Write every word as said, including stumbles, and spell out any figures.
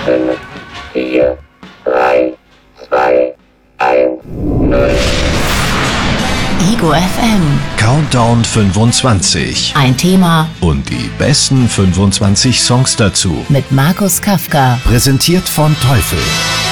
fünf, vier, drei, zwei, eins, null. Ego F M. Countdown fünfundzwanzig. Ein Thema Und die besten fünfundzwanzig Songs dazu. mit Markus Kafka. Präsentiert von Teufel.